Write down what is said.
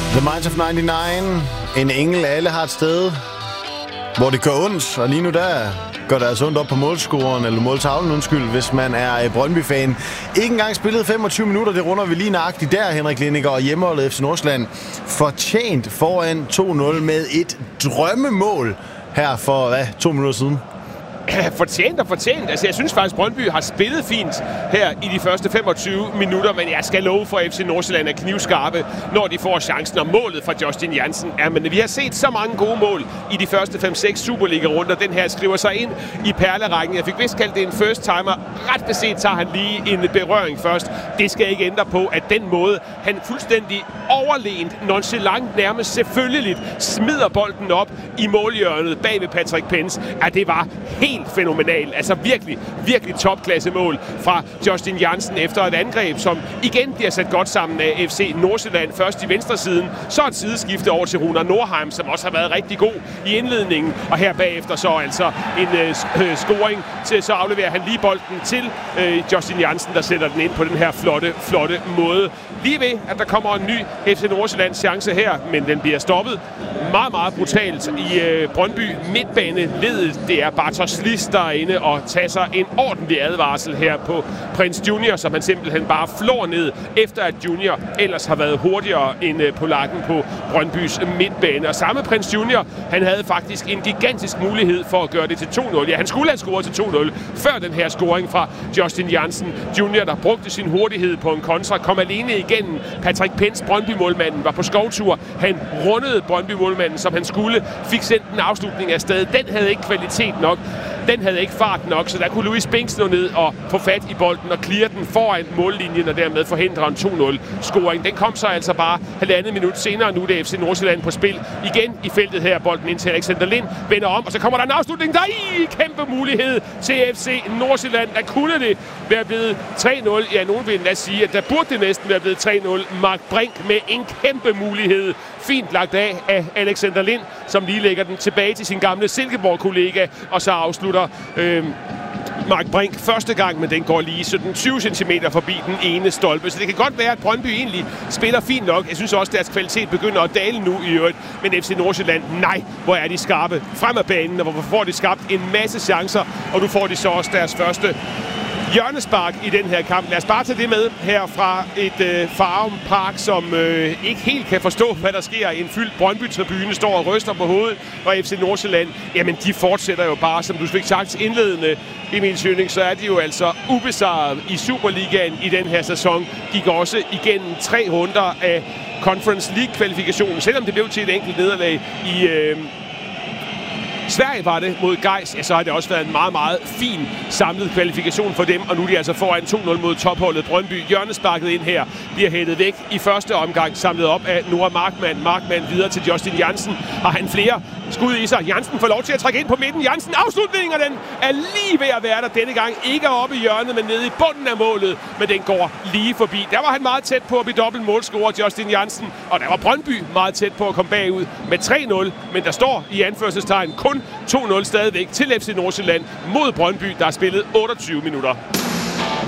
The Minds of 99. En engel, alle har et sted, hvor det gør ondt. Og lige nu der gør det altså ondt op på målscoren, eller måltavlen, undskyld, hvis man er Brøndby-fan. Ikke engang spillet 25 minutter, det runder vi lige nøjagtigt der, Henrik Lindinger, og hjemmeholdet FC Nordsjælland. Fortjent foran 2-0 med et drømmemål her for, 2 minutter siden. Fortjent. Altså, jeg synes faktisk, Brøndby har spillet fint her i de første 25 minutter, men jeg skal love for, at FC Nordsjælland er knivskarpe, når de får chancen. Og målet fra Justin Jansen er, men vi har set så mange gode mål i de første 5-6 Superliga-runder. Den her skriver sig ind i perlerækken. Jeg fik vist kaldt det en first timer. Ret beset tager han lige en berøring først. Det skal ikke ændre på, at den måde, han fuldstændig overlegent, nonchalant, nærmest selvfølgeligt smider bolden op i målhjørnet bag ved Patrick Pence. Ja, det var helt fænomenal. Altså virkelig topklasse mål fra Justin Jansen efter et angreb, som igen bliver sat godt sammen af FC Nordsjælland. Først i venstre siden, så et sideskifte over til Runar Nordheim, som også har været rigtig god i indledningen. Og her bagefter så altså en scoring til, så afleverer han lige bolden til Justin Jansen, der sætter den ind på den her flotte måde. Lige ved, at der kommer en ny FC Nordsjællands chance her, men den bliver stoppet meget brutalt i Brøndby midtbaneledet. Det er Bartosz Lis, der er inde og tager sig en ordentlig advarsel her på Prince Junior, som han simpelthen bare flår ned, efter at Junior ellers har været hurtigere end polakken på Brøndbys midtbane. Og samme Prince Junior, han havde faktisk en gigantisk mulighed for at gøre det til 2-0. Ja, han skulle have scoret til 2-0 før den her scoring fra Justin Jansen. Junior, der brugte sin hurtighed på en kontra, kom alene igennem. Patrick Pence, Brøndby-målmanden, var på skovtur. Han rundede Brøndby-målmanden, som han skulle. Fik sendt en afslutning af stedet. Den havde ikke kvalitet nok. Den havde ikke fart nok, så der kunne Louis Binks nå ned og få fat i bolden og clear den foran mållinjen og dermed forhindre en 2-0-scoring. Den kom så altså bare halvandet minut senere. Nu er det FC Nordsjælland på spil. Igen i feltet her, bolden ind til Alexander Lind. Vender om, og så kommer der en afslutning. Der er kæmpe mulighed til FC Nordsjælland. Der kunne det være blevet 3-0. Ja, nogen vil endda sige, at der burde det næsten være blevet 3-0. Mark Brink med en kæmpe mulighed. Fint lagt af Alexander Lind, som lige lægger den tilbage til sin gamle Silkeborg-kollega, og så afslutter Mark Brink første gang, men den går lige 17-20 cm forbi den ene stolpe. Så det kan godt være, at Brøndby egentlig spiller fint nok. Jeg synes også, at deres kvalitet begynder at dale nu i øvrigt. Men FC Nordsjælland, nej, hvor er de skarpe frem af banen, og hvorfor får de skabt en masse chancer, og nu får de så også deres første hjørnespark i den her kamp. Lad os bare tage det med her fra et Farum Park, som ikke helt kan forstå, hvad der sker. En fyldt Brøndby-tribune står og ryster på hovedet, og FC Nordsjælland, jamen de fortsætter jo bare, som du fik sagt indledende, Emil Schønning, så er de jo altså ubesejret i Superligaen i den her sæson. Gik også igennem 3 runder af Conference League-kvalifikationen, selvom det blev til et enkelt nederlag i Sverige var det mod Gais, ja, så har det også været en meget fin samlet kvalifikation for dem, og nu er de altså foran 2-0 mod topholdet Brøndby. Hjørnesparket ind her bliver hættet væk i første omgang, samlet op af Nora Markmann. Markmann videre til Justin Jansen. Har han flere skud i sig? Jansen får lov til at trække ind på midten. Jansen afslutningen, og den er lige ved at være der denne gang. Ikke oppe i hjørnet, men nede i bunden af målet, men den går lige forbi. Der var han meget tæt på at blive dobbelt målscorer, Justin Jansen, og der var Brøndby meget tæt på at komme bagud med 3-0, men der står i anførselstegn kun 2-0 stadigvæk til FC Nordsjælland mod Brøndby, der har spillet 28 minutter.